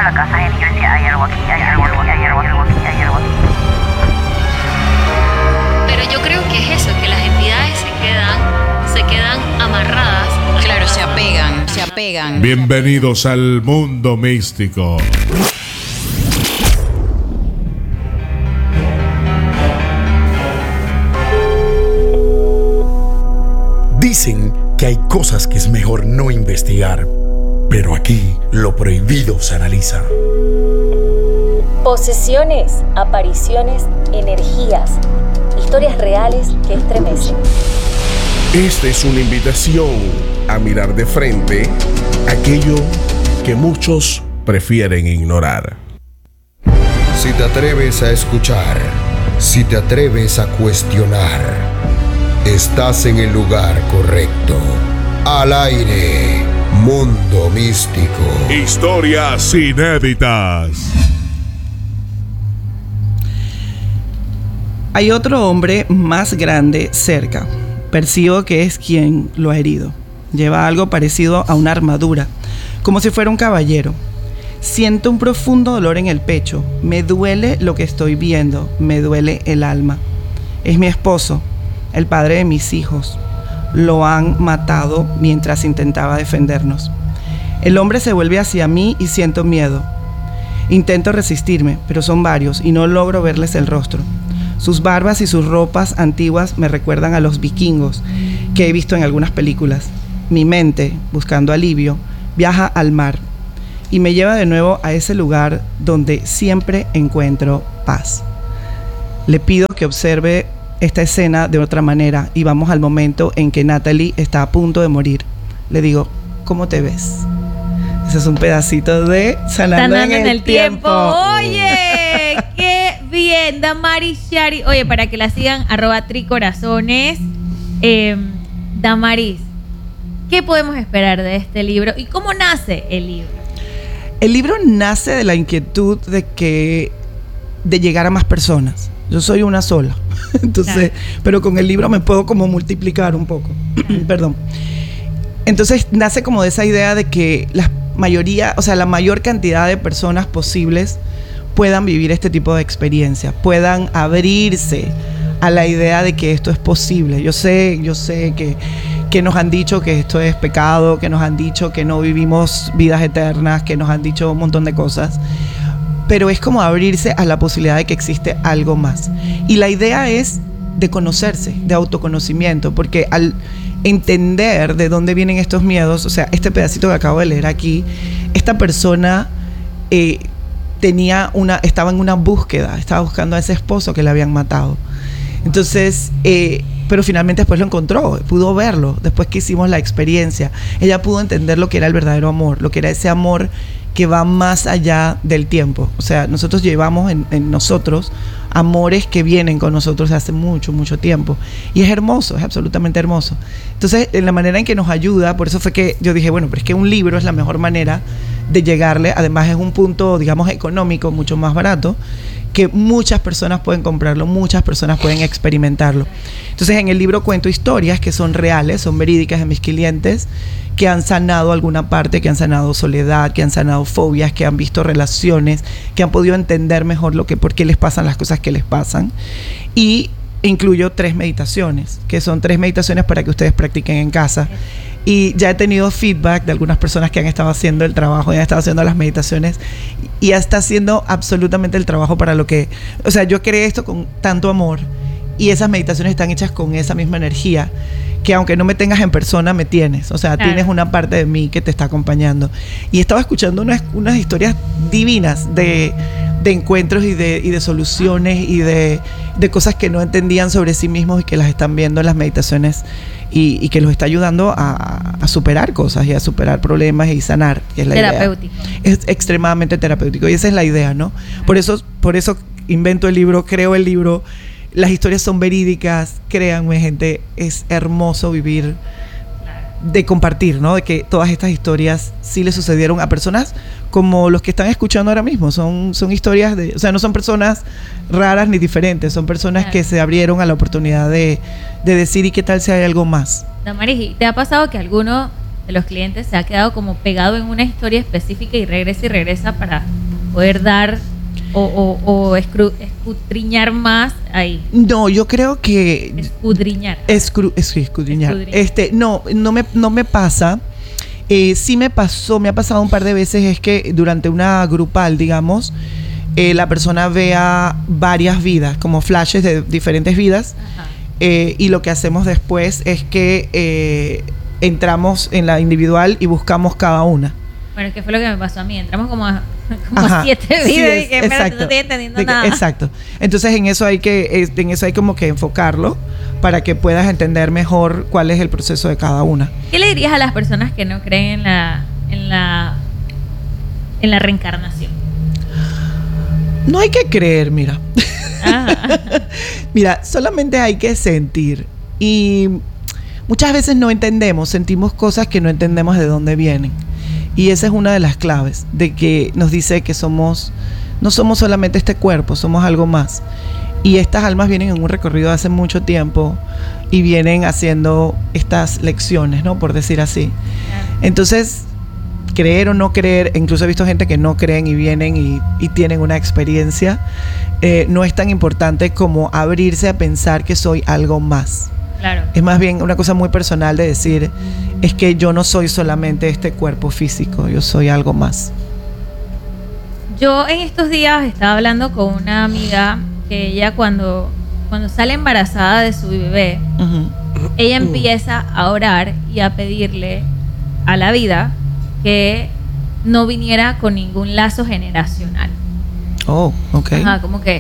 la casa de él y yo decía, hay algo aquí, hay algo aquí, hay algo aquí, hay algo aquí. Pero yo creo que es eso, que las entidades se quedan amarradas. Claro, se apegan. Bienvenidos al mundo místico. Dicen que hay cosas que es mejor no investigar, pero aquí lo prohibido se analiza. Posesiones, apariciones, energías, historias reales que estremecen. Esta es una invitación a mirar de frente aquello que muchos prefieren ignorar. Si te atreves a escuchar, si te atreves a cuestionar, estás en el lugar correcto. Al aire, Mundo Místico. Historias inéditas. Hay otro hombre más grande cerca. Percibo que es quien lo ha herido. Lleva algo parecido a una armadura, como si fuera un caballero. Siento un profundo dolor en el pecho. Me duele lo que estoy viendo. Me duele el alma. Es mi esposo, el padre de mis hijos. Lo han matado mientras intentaba defendernos. El hombre se vuelve hacia mí y siento miedo. Intento resistirme, pero son varios y no logro verles el rostro. Sus barbas y sus ropas antiguas me recuerdan a los vikingos que he visto en algunas películas. Mi mente, buscando alivio, viaja al mar y me lleva de nuevo a ese lugar donde siempre encuentro paz. Le pido que observe esta escena de otra manera y vamos al momento en que Natalie está a punto de morir. Le digo, ¿cómo te ves? Ese es un pedacito de Sanando en el tiempo. Oye, qué bien, Damaris Shari. Oye, para que la sigan, @tricorazones. Damaris, ¿qué podemos esperar de este libro y cómo nace el libro? El libro nace de la inquietud de llegar a más personas. Yo soy una sola, entonces, pero con el libro me puedo como multiplicar un poco. Perdón. Entonces nace como de esa idea de que la mayor cantidad de personas posibles puedan vivir este tipo de experiencia, puedan abrirse a la idea de que esto es posible. Yo sé que nos han dicho que esto es pecado, que nos han dicho que no vivimos vidas eternas, que nos han dicho un montón de cosas, pero es como abrirse a la posibilidad de que existe algo más. Y la idea es de conocerse, de autoconocimiento, porque al entender de dónde vienen estos miedos, o sea, este pedacito que acabo de leer aquí, esta persona estaba en una búsqueda, estaba buscando a ese esposo que le habían matado. Entonces, pero finalmente después lo encontró, pudo verlo, después que hicimos la experiencia. Ella pudo entender lo que era el verdadero amor, lo que era ese amor que va más allá del tiempo. O sea, nosotros llevamos en nosotros amores que vienen con nosotros hace mucho, mucho tiempo. Y es hermoso, es absolutamente hermoso. Entonces, en la manera en que nos ayuda, por eso fue que yo dije, bueno, pero es que un libro es la mejor manera de llegarle. Además, es un punto, digamos, económico, mucho más barato, que muchas personas pueden comprarlo, muchas personas pueden experimentarlo. Entonces, en el libro cuento historias que son reales, son verídicas de mis clientes, que han sanado alguna parte, que han sanado soledad, que han sanado fobias, que han visto relaciones, que han podido entender mejor por qué les pasan las cosas que les pasan. Y incluyo 3 meditaciones, que son 3 meditaciones para que ustedes practiquen en casa. Y ya he tenido feedback de algunas personas que han estado haciendo el trabajo, y han estado haciendo las meditaciones, y ya está haciendo absolutamente el trabajo para lo que... O sea, yo creé esto con tanto amor, y esas meditaciones están hechas con esa misma energía, que aunque no me tengas en persona, me tienes. O sea, tienes una parte de mí que te está acompañando. Y estaba escuchando unas historias divinas de encuentros y de soluciones y de cosas que no entendían sobre sí mismos y que las están viendo en las meditaciones, y que los está ayudando a superar cosas y a superar problemas y sanar, que es la terapéutico. Idea. Es extremadamente terapéutico y esa es la idea, ¿no? Por eso invento el libro, creo el libro. Las historias son verídicas, créanme, gente, es hermoso vivir, de compartir, ¿no? De que todas estas historias sí le sucedieron a personas como los que están escuchando ahora mismo. Son historias o sea, no son personas raras ni diferentes, son personas que se abrieron a la oportunidad de decir, ¿y qué tal si hay algo más? Damaris, ¿te ha pasado que alguno los clientes se ha quedado como pegado en una historia específica y regresa para poder dar o escudriñar más ahí. No, yo creo que escudriñar. Escudriñar. No me pasa. Sí me ha pasado un par de veces, es que durante una grupal, digamos, la persona vea varias vidas, como flashes de diferentes vidas. Ajá. Y lo que hacemos después es que entramos en la individual y buscamos cada una. Bueno, ¿qué fue lo que me pasó a mí? Entramos como 7 vidas, sí, y que no estoy entendiendo nada. Exacto. Entonces en eso hay como que enfocarlo para que puedas entender mejor cuál es el proceso de cada una. ¿Qué le dirías a las personas que no creen en la reencarnación? No hay que creer, mira. Mira, solamente hay que sentir. Y muchas veces no entendemos, sentimos cosas que no entendemos de dónde vienen. Y esa es una de las claves de que nos dice que no somos solamente este cuerpo, somos algo más. Y estas almas vienen en un recorrido de hace mucho tiempo y vienen haciendo estas lecciones, ¿no? Por decir así. Entonces, creer o no creer, incluso he visto gente que no creen y vienen y tienen una experiencia, no es tan importante como abrirse a pensar que soy algo más. Claro. Es más bien una cosa muy personal de decir, es que yo no soy solamente este cuerpo físico, yo soy algo más. Yo en estos días estaba hablando con una amiga que ella cuando sale embarazada de su bebé, ella empieza a orar y a pedirle a la vida que no viniera con ningún lazo generacional. Oh, ok. Ajá, como que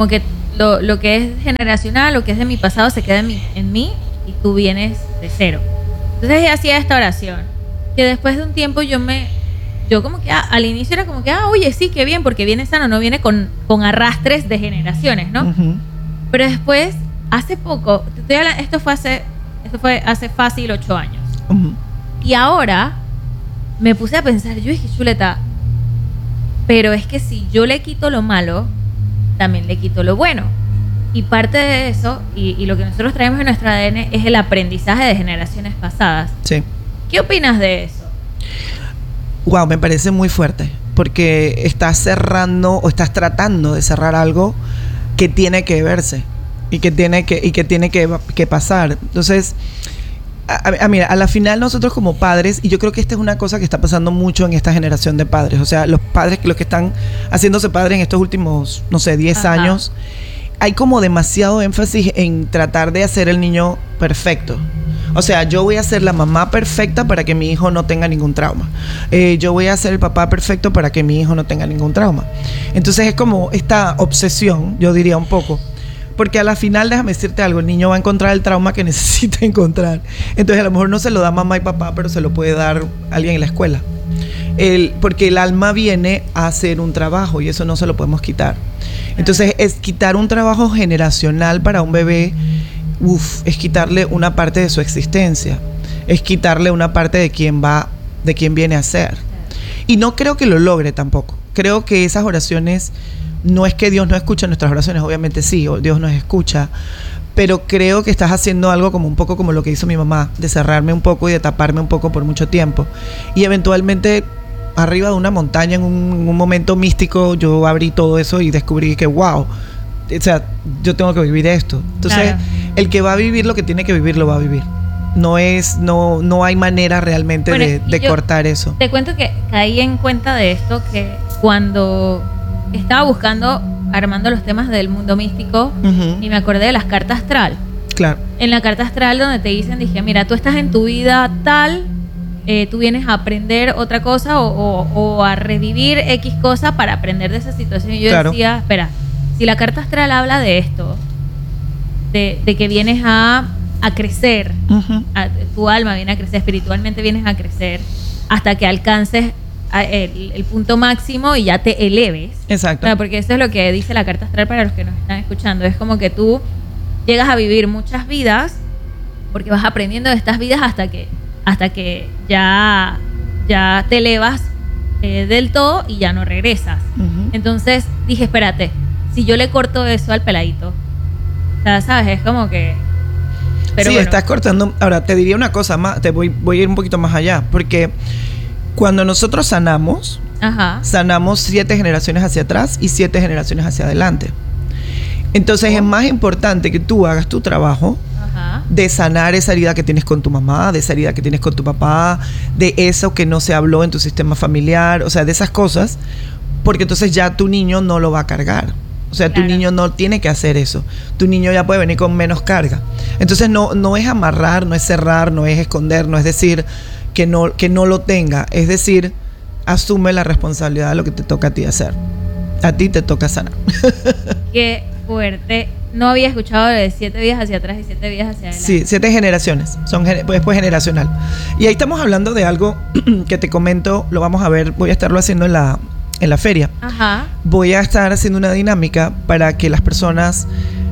lo que es generacional, lo que es de mi pasado se queda en mí y tú vienes de cero. Entonces ella hacía esta oración, que después de un tiempo yo como que al inicio era como que, oye, sí, qué bien, porque viene sano, no viene con arrastres de generaciones, ¿no? Pero después, hace poco, esto fue hace fácil 8 años. Y ahora me puse a pensar, yo dije, chuleta, pero es que si yo le quito lo malo, también le quito lo bueno. Y parte de eso, y lo que nosotros traemos en nuestro ADN, es el aprendizaje de generaciones pasadas. Sí. ¿Qué opinas de eso? Wow, me parece muy fuerte, porque estás cerrando o estás tratando de cerrar algo que tiene que verse y que tiene que pasar. Entonces, mira, a la final nosotros como padres, y yo creo que esta es una cosa que está pasando mucho en esta generación de padres, o sea, los que están haciéndose padres en estos últimos, 10 años, hay como demasiado énfasis en tratar de hacer el niño perfecto. O sea, yo voy a ser la mamá perfecta para que mi hijo no tenga ningún trauma. Yo voy a ser el papá perfecto para que mi hijo no tenga ningún trauma. Entonces es como esta obsesión, yo diría un poco. Porque a la final, déjame decirte algo, el niño va a encontrar el trauma que necesita encontrar. Entonces a lo mejor no se lo da mamá y papá, pero se lo puede dar alguien en la escuela. Porque el alma viene a hacer un trabajo y eso no se lo podemos quitar. Entonces es quitar un trabajo generacional para un bebé. Es quitarle una parte de su existencia, es quitarle una parte de quién viene a ser. Y no creo que lo logre tampoco. Creo que esas oraciones, no es que Dios no escucha nuestras oraciones, obviamente sí, Dios nos escucha, pero creo que estás haciendo algo como un poco como lo que hizo mi mamá, de cerrarme un poco y de taparme un poco por mucho tiempo. Y eventualmente, arriba de una montaña, en un momento místico, yo abrí todo eso y descubrí que wow, o sea, yo tengo que vivir esto. Entonces, claro, el que va a vivir lo que tiene que vivir, lo va a vivir. No hay manera realmente de cortar eso. Te cuento que caí en cuenta de esto, que cuando estaba buscando, armando los temas del mundo místico, y me acordé de las cartas astral. Claro. En la carta astral donde te dicen, dije, mira, tú estás en tu vida tal, tú vienes a aprender otra cosa o a revivir X cosa para aprender de esa situación. Y yo decía, espera, si la carta astral habla de esto, de que vienes a crecer, tu alma viene a crecer, espiritualmente vienes a crecer, hasta que alcances el punto máximo y ya te eleves. Exacto. Porque eso es lo que dice la carta astral para los que nos están escuchando. Es como que tú llegas a vivir muchas vidas, porque vas aprendiendo de estas vidas hasta que ya te elevas del todo y ya no regresas. Entonces dije, espérate, si yo le corto eso al peladito, o sea, ¿sabes? Es como que Pero sí, bueno. estás cortando. Ahora, te diría una cosa más, voy a ir un poquito más allá, porque cuando nosotros sanamos, Ajá. sanamos 7 generaciones hacia atrás y 7 generaciones hacia adelante. Entonces es más importante que tú hagas tu trabajo Ajá. de sanar esa herida que tienes con tu mamá, de esa herida que tienes con tu papá, de eso que no se habló en tu sistema familiar, o sea, de esas cosas, porque entonces ya tu niño no lo va a cargar. O sea, tu niño no tiene que hacer eso. Tu niño ya puede venir con menos carga. Entonces no es amarrar, no es cerrar, no es esconder, no es decir que no lo tenga. Es decir, asume la responsabilidad de lo que te toca a ti hacer. A ti te toca sanar. Qué fuerte. No había escuchado de 7 vidas hacia atrás y 7 vidas hacia adelante. Sí, 7 generaciones. Después generacional. Y ahí estamos hablando de algo que te comento, lo vamos a ver, voy a estarlo haciendo en la feria. Ajá. Voy a estar haciendo una dinámica para que las personas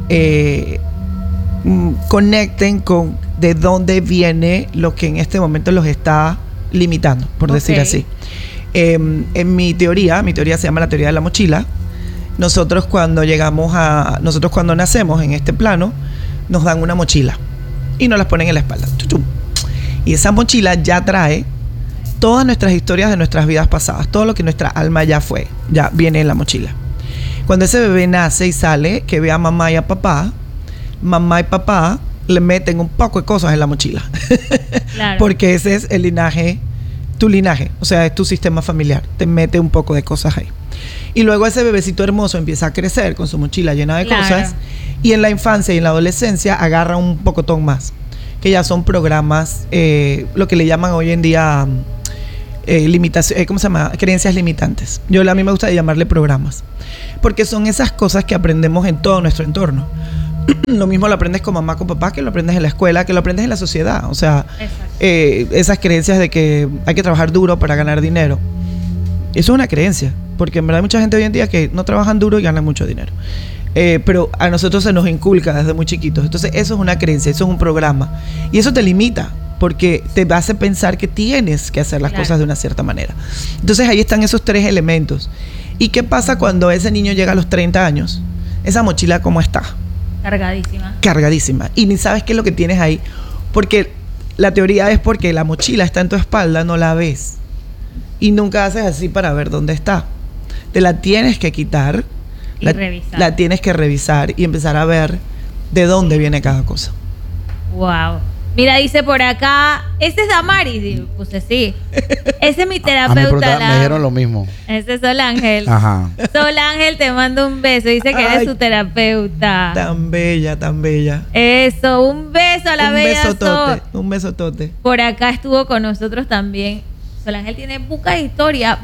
conecten con de dónde viene lo que en este momento los está limitando, por decir así. En mi teoría se llama la teoría de la mochila. Nosotros cuando nacemos en este plano, nos dan una mochila y nos las ponen en la espalda. Y esa mochila ya trae todas nuestras historias de nuestras vidas pasadas, todo lo que nuestra alma ya fue, ya viene en la mochila. Cuando ese bebé nace y sale, que ve a mamá y papá le meten un poco de cosas en la mochila. Claro. Porque ese es el linaje, tu linaje, o sea, es tu sistema familiar, te mete un poco de cosas ahí. Y luego ese bebecito hermoso empieza a crecer con su mochila llena de cosas, y en la infancia y en la adolescencia agarra un pocotón más, que ya son programas, lo que le llaman hoy en día ¿cómo se llama? Creencias limitantes. A mí me gusta llamarle programas, porque son esas cosas que aprendemos en todo nuestro entorno. Lo mismo lo aprendes con mamá, con papá, que lo aprendes en la escuela, que lo aprendes en la sociedad. O sea, esas creencias de que hay que trabajar duro para ganar dinero. Eso es una creencia, porque en verdad hay mucha gente hoy en día que no trabajan duro y ganan mucho dinero. Pero a nosotros se nos inculca desde muy chiquitos. Entonces eso es una creencia, eso es un programa. Y eso te limita, porque te hace pensar que tienes que hacer las cosas de una cierta manera. Entonces ahí están esos 3 elementos. ¿Y qué pasa cuando ese niño llega a los 30 años? Esa mochila, ¿cómo está? Cargadísima. Y ni sabes qué es lo que tienes ahí. Porque la teoría es porque la mochila está en tu espalda, no la ves. Y nunca haces así para ver dónde está. Te la tienes que quitar. Y revisar. La tienes que revisar y empezar a ver de dónde viene cada cosa. Wow. Mira, dice por acá, ese es Damaris. Y puse sí. Ese es mi terapeuta. Me dijeron lo mismo. Ese es Sol Ángel. Ajá. Sol Ángel te manda un beso. Dice que eres su terapeuta. Tan bella, tan bella. Eso, un beso a la bella Sol. Un besotote. Por acá estuvo con nosotros también. Sol Ángel tiene buca historia.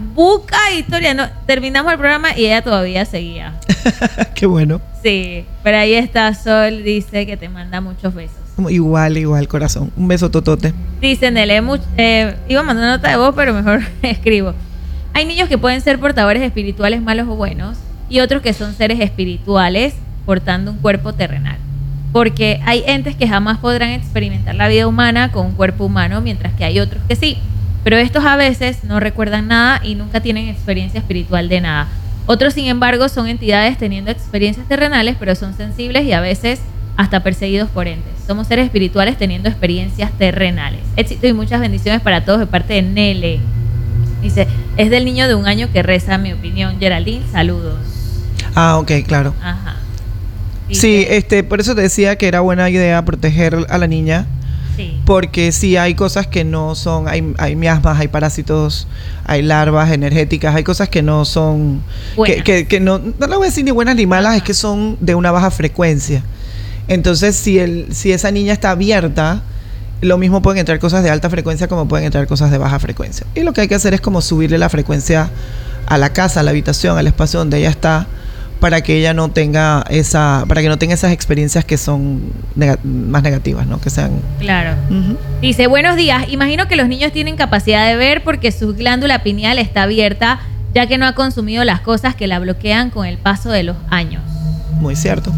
No, terminamos el programa y ella todavía seguía. Qué bueno. Sí, pero ahí está Sol, dice que te manda muchos besos. Igual, corazón. Un beso totote. Dice Nele, iba a mandar una nota de voz, pero mejor escribo. Hay niños que pueden ser portadores espirituales malos o buenos, y otros que son seres espirituales portando un cuerpo terrenal. Porque hay entes que jamás podrán experimentar la vida humana con un cuerpo humano, mientras que hay otros que sí. Pero estos a veces no recuerdan nada y nunca tienen experiencia espiritual de nada. Otros, sin embargo, son entidades teniendo experiencias terrenales, pero son sensibles y a veces hasta perseguidos por entes. Somos seres espirituales teniendo experiencias terrenales. Éxito y muchas bendiciones para todos de parte de Nele. Dice, es del niño de 1 año que reza, mi opinión. Geraldine, saludos. Ah, ok, claro. Ajá. Dice, sí, por eso te decía que era buena idea proteger a la niña. Sí. Porque sí hay cosas que no son, hay miasmas, hay parásitos, hay larvas energéticas, hay cosas que no son, que no le voy a decir ni buenas ni malas, es que son de una baja frecuencia. Entonces, si esa niña está abierta, lo mismo pueden entrar cosas de alta frecuencia como pueden entrar cosas de baja frecuencia. Y lo que hay que hacer es como subirle la frecuencia a la casa, a la habitación, al espacio donde ella está, para que ella no tenga esas experiencias que son más negativas, ¿no? Que sean... Claro. Dice, buenos días. Imagino que los niños tienen capacidad de ver porque su glándula pineal está abierta, ya que no ha consumido las cosas que la bloquean con el paso de los años. Muy cierto.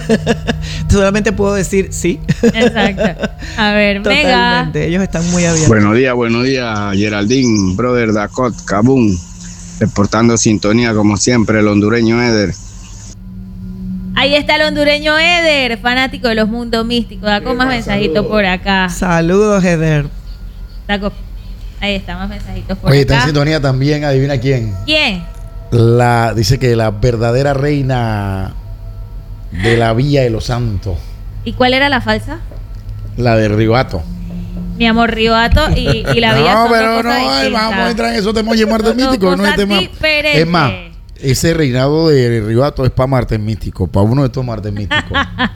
Solamente puedo decir sí. Exacto. A ver, totalmente. Mega. Ellos están muy abiertos. Buenos días, Geraldine, brother Dakot, Kabum, reportando sintonía como siempre, el hondureño Eder. Ahí está el hondureño Eder, fanático de los mundos místicos. Da con más mensajitos por acá. Saludos, Eder. Ahí está, más mensajitos por Oye, acá. está en sintonía también, adivina quién. ¿Quién? Dice que la verdadera reina de la Villa de los Santos. ¿Y cuál era la falsa? La de Ribato. Mi amor, Ribato y la Villa No, son pero dos no, cosas distintas. vamos a entrar en esos temas de martes místico, no es tema. Diferentes. Es más, ese reinado de Ribato es para martes místico, para uno de estos martes místicos.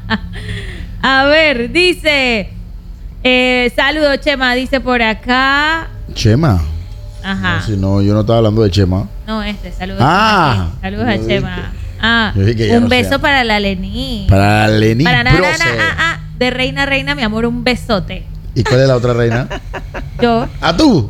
A ver, dice, saludos Chema, dice por acá. Chema. Ajá. No, si no, yo no estaba hablando de Chema. No, saludos. Ah, saludos a Chema. Un beso para la Lení. Para la Lení. Para de reina, reina, mi amor, un besote. ¿Y cuál es la otra reina? Yo. ¿A tú?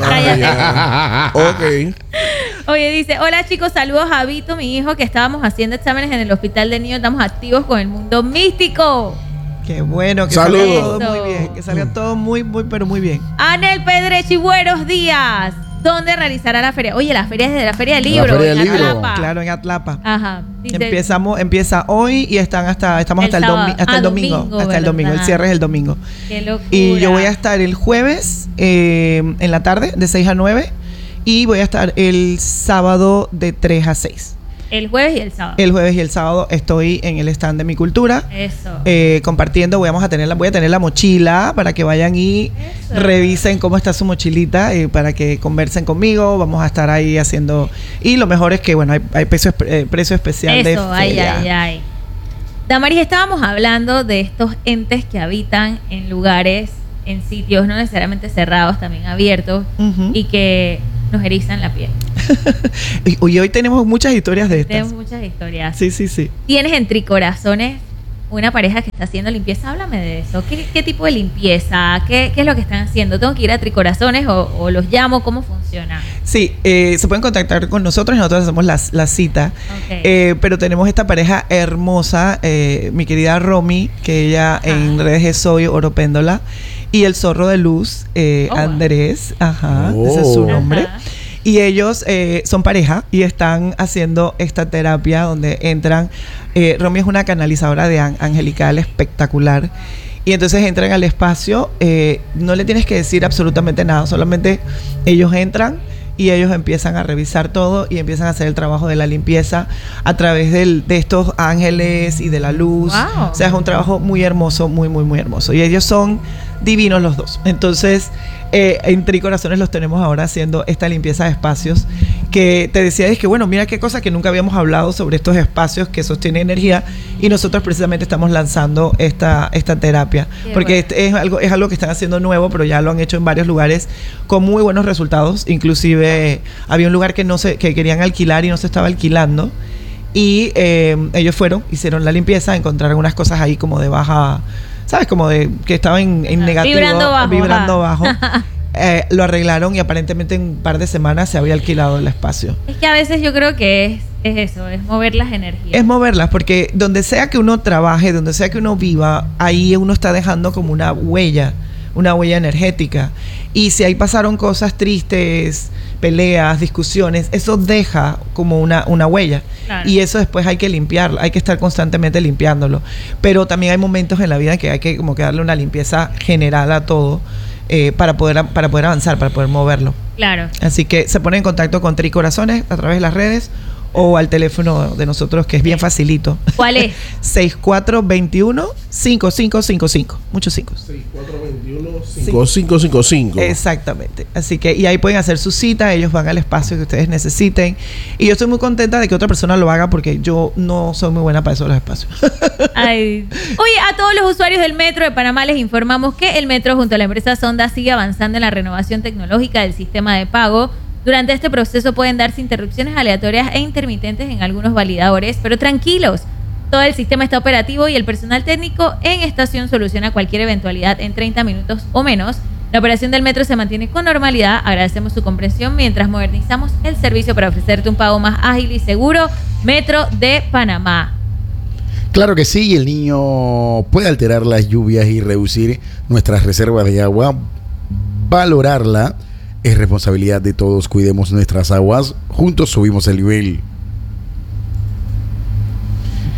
Ah, ok. Ok. Oye, dice, hola chicos, saludos a Vito, mi hijo, que estábamos haciendo exámenes en el hospital de niños, estamos activos con el mundo místico. Qué bueno, que Saludos. salga todo muy bien, que salga todo muy, pero muy bien. Anel Pedrechi, buenos días. ¿Dónde realizará la feria? Oye, la feria es de la Feria del Libro. La Feria del Libro. Atlapa. Claro, en Atlapa. Ajá. Dice, Empieza hoy y estamos hasta el domingo. Hasta el domingo. El cierre es el domingo. Qué locura. Y yo voy a estar el jueves en la tarde de 6 a 9 y voy a estar el sábado de 3 a 6. El jueves y el sábado. El jueves y el sábado estoy en el stand de Mi Cultura. Eso. Compartiendo, voy a tener la mochila para que vayan y revisen cómo está su mochilita, para que conversen conmigo. Vamos a estar ahí haciendo. Y lo mejor es que, bueno, hay precio especial de feria. Ay. Damaris, estábamos hablando de estos entes que habitan en lugares, en sitios no necesariamente cerrados, también abiertos, y que nos erizan la piel. Y hoy tenemos muchas historias de estas. Tenemos muchas historias. Sí. ¿Tienes en Tricorazones una pareja que está haciendo limpieza? Háblame de eso. ¿Qué tipo de limpieza? ¿Qué es lo que están haciendo? ¿Tengo que ir a Tricorazones o los llamo? ¿Cómo funciona? Sí, se pueden contactar con nosotros y nosotros hacemos la cita. Okay. Pero tenemos esta pareja hermosa, mi querida Romy, que ella en redes es Soy Oropéndola, y el zorro de luz, Andrés, ese es su nombre. Y ellos son pareja y están haciendo esta terapia donde entran. Romy es una canalizadora de angelical espectacular. Y entonces entran al espacio, no le tienes que decir absolutamente nada, solamente ellos entran y ellos empiezan a revisar todo y empiezan a hacer el trabajo de la limpieza a través de estos ángeles y de la luz. Wow. O sea, es un trabajo muy hermoso, muy hermoso. Y ellos son divinos los dos. Entonces, en Tricorazones los tenemos ahora haciendo esta limpieza de espacios, que te decía, es que bueno, mira qué cosa que nunca habíamos hablado sobre estos espacios que sostienen energía, y nosotros precisamente estamos lanzando esta terapia, porque es algo que están haciendo nuevo, pero ya lo han hecho en varios lugares con muy buenos resultados. Inclusive había un lugar que querían alquilar y no se estaba alquilando, y ellos hicieron la limpieza, encontraron unas cosas ahí como de baja, ¿sabes? Como de que estaba en negativo, vibrando bajo. Lo arreglaron y aparentemente en un par de semanas se había alquilado el espacio. Es que a veces yo creo que es eso, es mover las energías. Es moverlas, porque donde sea que uno trabaje, donde sea que uno viva, ahí uno está dejando como una huella energética. Y si ahí pasaron cosas tristes, peleas, discusiones, eso deja como una huella. Claro. Y eso después hay que limpiarlo, hay que estar constantemente limpiándolo. Pero también hay momentos en la vida en que hay que como que darle una limpieza general a todo, para poder avanzar, para poder moverlo. Claro. Así que se ponen en contacto con Tricorazones a través de las redes o al teléfono de nosotros, que es bien facilito. ¿Cuál es? 6421-5555. Muchos 5. 6421-5555. Exactamente. Así que, y ahí pueden hacer su cita, ellos van al espacio que ustedes necesiten. Y yo estoy muy contenta de que otra persona lo haga, porque yo no soy muy buena para eso de los espacios. Ay. Oye, a todos los usuarios del Metro de Panamá les informamos que el Metro junto a la empresa Sonda sigue avanzando en la renovación tecnológica del sistema de pago. Durante este proceso pueden darse interrupciones aleatorias e intermitentes en algunos validadores, pero tranquilos, todo el sistema está operativo y el personal técnico en estación soluciona cualquier eventualidad en 30 minutos o menos. La operación del Metro se mantiene con normalidad. Agradecemos su comprensión mientras modernizamos el servicio para ofrecerte un pago más ágil y seguro. Metro de Panamá. Claro que sí, el niño puede alterar las lluvias y reducir nuestras reservas de agua. Valorarla es responsabilidad de todos. Cuidemos nuestras aguas. Juntos subimos el nivel.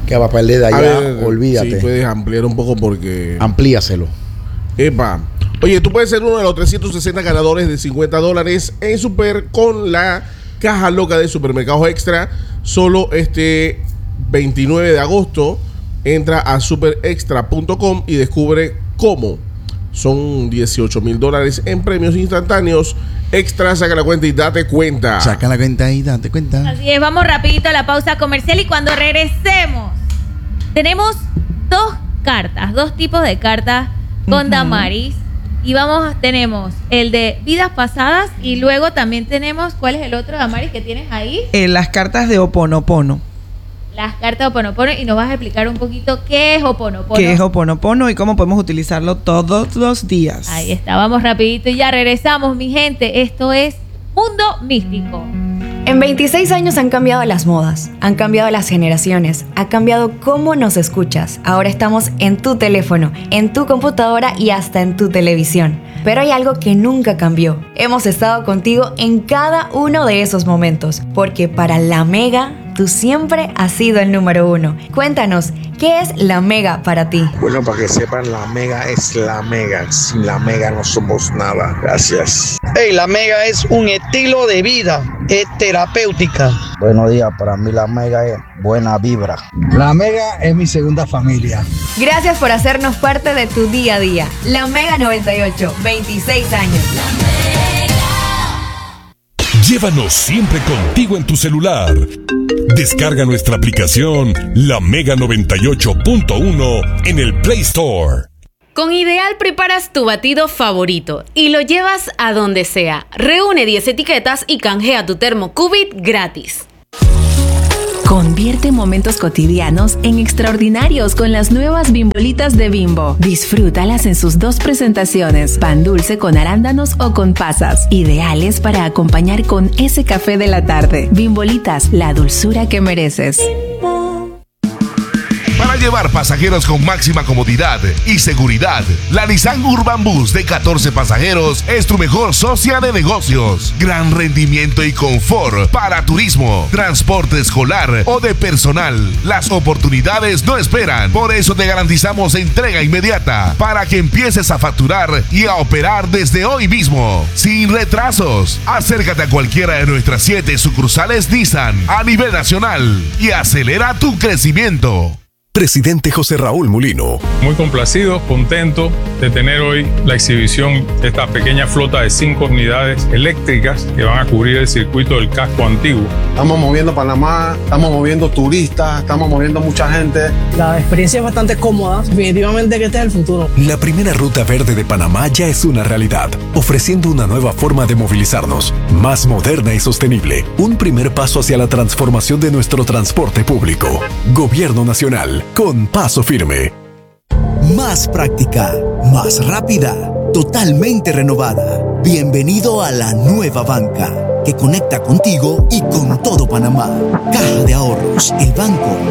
Que va para el de A allá, ver, olvídate. si puedes ampliar un poco porque... Amplíaselo. Epa. Oye, tú puedes ser uno de los 360 ganadores de $50 en Super con la caja loca de Supermercados Extra. Solo este 29 de agosto entra a superextra.com y descubre cómo. Son $18,000 en premios instantáneos. Extra, saca la cuenta y date cuenta. Saca la cuenta y date cuenta. Así es, vamos rapidito a la pausa comercial y cuando regresemos tenemos dos tipos de cartas con Damaris. Y tenemos el de vidas pasadas y luego también tenemos, ¿cuál es el otro, Damaris, que tienes ahí? Las cartas de Ho'oponopono. Las cartas de Ho'oponopono, y nos vas a explicar un poquito qué es Ho'oponopono. ¿Qué es Ho'oponopono y cómo podemos utilizarlo todos los días? Ahí está, vamos rapidito y ya regresamos, mi gente. Esto es Mundo Místico. En 26 años han cambiado las modas, han cambiado las generaciones, ha cambiado cómo nos escuchas. Ahora estamos en tu teléfono, en tu computadora y hasta en tu televisión. Pero hay algo que nunca cambió. Hemos estado contigo en cada uno de esos momentos, porque para La Mega, tú siempre has sido el número 1. Cuéntanos, ¿qué es La Mega para ti? Bueno, para que sepan, La Mega es La Mega. Sin La Mega no somos nada. Gracias. Hey, La Mega es un estilo de vida, es terapéutica. Buenos días, para mí La Mega es buena vibra. La Mega es mi segunda familia. Gracias por hacernos parte de tu día a día. La Mega 98, 26 años. Llévanos siempre contigo en tu celular. Descarga nuestra aplicación La Mega 98.1 en el Play Store. Con Ideal preparas tu batido favorito y lo llevas a donde sea. Reúne 10 etiquetas y canjea tu termo Cubit gratis. Convierte momentos cotidianos en extraordinarios con las nuevas Bimbolitas de Bimbo. Disfrútalas en sus 2 presentaciones, pan dulce con arándanos o con pasas, ideales para acompañar con ese café de la tarde. Bimbolitas, la dulzura que mereces. Para llevar pasajeros con máxima comodidad y seguridad, la Nissan Urban Bus de 14 pasajeros es tu mejor socia de negocios. Gran rendimiento y confort para turismo, transporte escolar o de personal. Las oportunidades no esperan. Por eso te garantizamos entrega inmediata para que empieces a facturar y a operar desde hoy mismo, sin retrasos. Acércate a cualquiera de nuestras 7 sucursales Nissan a nivel nacional y acelera tu crecimiento. Presidente José Raúl Mulino. Muy complacido, contento de tener hoy la exhibición de esta pequeña flota de 5 unidades eléctricas que van a cubrir el circuito del casco antiguo. Estamos moviendo Panamá, estamos moviendo turistas, estamos moviendo mucha gente. La experiencia es bastante cómoda, definitivamente que este es el futuro. La primera ruta verde de Panamá ya es una realidad, ofreciendo una nueva forma de movilizarnos, más moderna y sostenible. Un primer paso hacia la transformación de nuestro transporte público. Gobierno Nacional. Con paso firme. Más práctica, más rápida, totalmente renovada. Bienvenido a la nueva banca, que conecta contigo y con todo Panamá. Caja de Ahorros, el banco